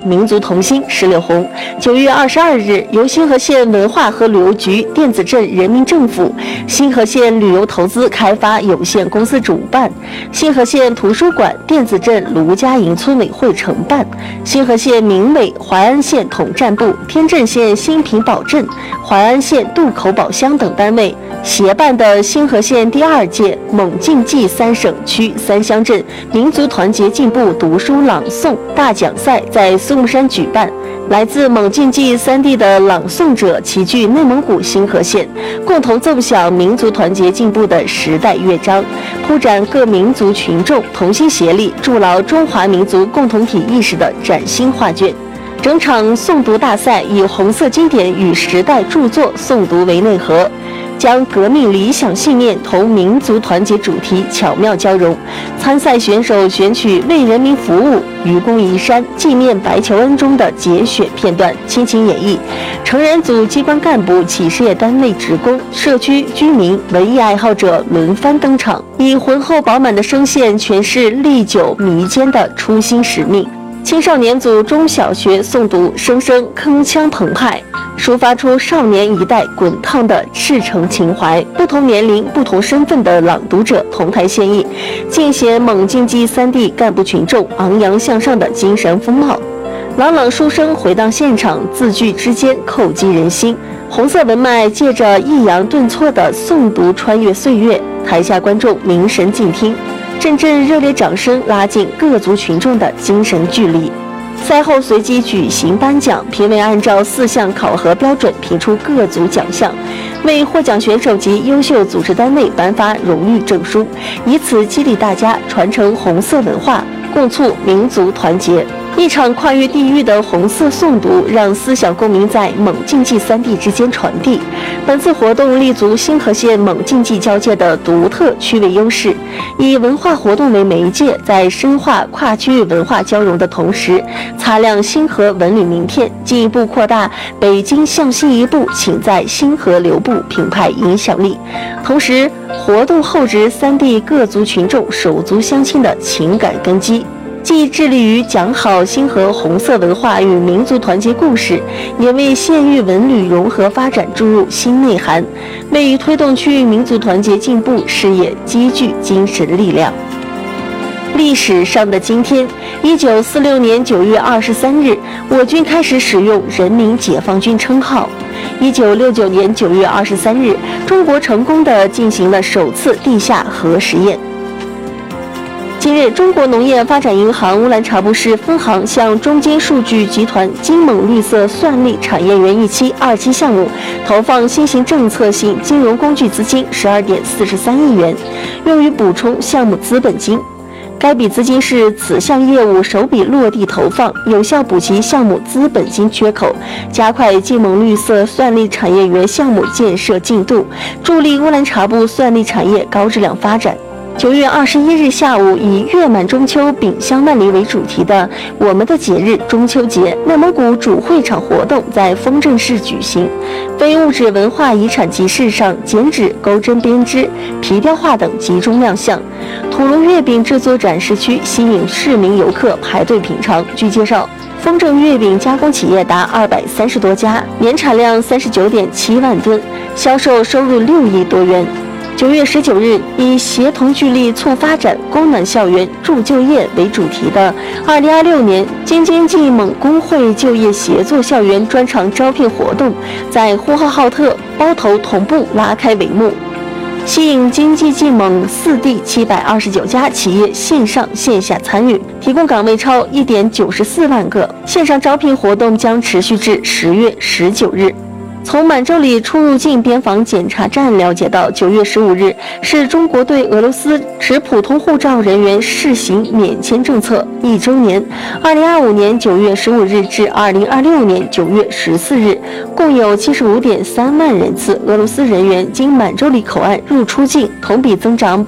民族同心16红。9月22日，由新河县文化和旅游局、电子镇人民政府、新河县旅游投资开发有限公司主办，新河县图书馆、电子镇卢家营村委会承办，新河县民委、淮安县统战部、天镇县新平堡镇、淮安县渡口堡乡等单位协办的新河县第2届蒙晋冀3省区3乡镇民族团结进步读书朗诵大奖赛在苏木山举办。来自蒙晋冀3地的朗诵者齐聚内蒙古新河县，共同奏响民族团结进步的时代乐章，铺展各民族群众同心协力筑牢中华民族共同体意识的崭新画卷。整场诵读大赛以红色经典与时代著作诵读为内核，将革命理想信念同民族团结主题巧妙交融。参赛选手选取为人民服务、愚公移山、纪念白求恩中的节选片段倾情演绎。成人组机关干部、企事业单位职工、社区居民、文艺爱好者轮番登场，以浑厚饱满的声线诠释历久弥坚的初心使命。青少年组中小学诵读声声铿锵澎湃，抒发出少年一代滚烫的赤诚情怀。不同年龄、不同身份的朗读者同台献艺，尽显蒙晋冀3地干部群众昂扬向上的精神风貌。朗朗书声回荡现场，字句之间扣击人心。红色文脉借着抑扬顿挫的诵读穿越岁月，台下观众凝神静听。阵阵热烈掌声拉近各族群众的精神距离。赛后随即举行颁奖，评委按照4项考核标准评出各族奖项，为获奖选手及优秀组织单位颁发荣誉证书，以此激励大家传承红色文化，共促民族团结。一场跨越地域的红色诵读，让思想共鸣在蒙晋冀3地之间传递。本次活动立足新河县蒙晋冀交界的独特区位优势，以文化活动为媒介，在深化跨区域文化交融的同时，擦亮新河文旅名片，进一步扩大北京向西一步，请在新河流布品牌影响力。同时，活动厚植3地各族群众手足相亲的情感根基。既致力于讲好新河红色文化与民族团结故事，也为县域文旅融合发展注入新内涵，为推动区域民族团结进步事业积聚精神力量。历史上的今天，1946年9月23日，我军开始使用人民解放军称号。1969年9月23日，中国成功地进行了首次地下核实验。近日，中国农业发展银行乌兰察布市分行向中金数据集团金蒙绿色算力产业园1期、2期项目投放新型政策性金融工具资金12.43亿元，用于补充项目资本金。该笔资金是此项业务首笔落地投放，有效补齐项目资本金缺口，加快金蒙绿色算力产业园项目建设进度，助力乌兰察布算力产业高质量发展。9月21日下午，以月满中秋秉香万里为主题的我们的节日中秋节内蒙古主会场活动在丰镇市举行。非物质文化遗产集市上，剪纸、钩针编织、皮雕画等集中亮相。土炉月饼制作展示区吸引市民游客排队品尝。据介绍，丰镇月饼加工企业达230多家，年产量39.7万吨，销售收入6亿多元。9月19日，以协同聚力促发展、供暖校园、助就业为主题的2026年京津冀蒙工会就业协作校园专场招聘活动在呼和浩特包头同步拉开帷幕，吸引京津冀蒙4地729家企业线上线下参与，提供岗位超1.94万个。线上招聘活动将持续至10月19日。从满洲里出入境边防检查站了解到，9月15日是中国对俄罗斯持普通护照人员试行免签政策1周年。2025年9月15日至2026年9月14日，共有75.3万人次俄罗斯人员经满洲里口岸入出境，同比增长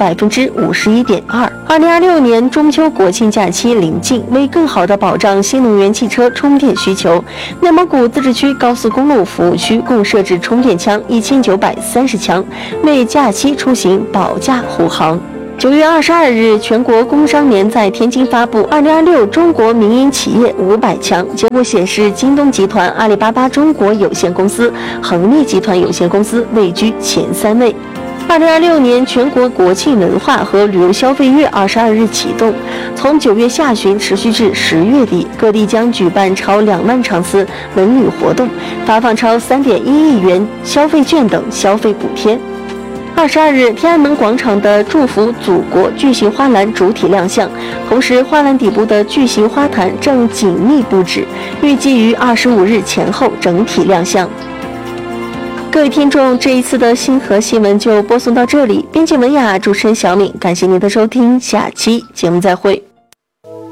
51.2%。2026年中秋国庆假期临近，为更好地保障新能源汽车充电需求，内蒙古自治区高速公路服务区共设置充电枪1930枪，为假期出行保驾护航。 9月22日，全国工商联在天津发布2026中国民营企业500强，结果显示，京东集团、阿里巴巴中国有限公司、恒力集团有限公司位居前3位。2026年全国国庆文化和旅游消费月22日启动，从9月下旬持续至10月底，各地将举办超2万场次文旅活动，发放超3.1亿元消费券等消费补贴。22日，天安门广场的祝福祖国巨型花篮主体亮相，同时花篮底部的巨型花坛正紧密布置，预计于25日前后整体亮相。各位听众，这一次的星河新闻就播送到这里，编辑文雅，主持人小敏，感谢您的收听，下期节目再会。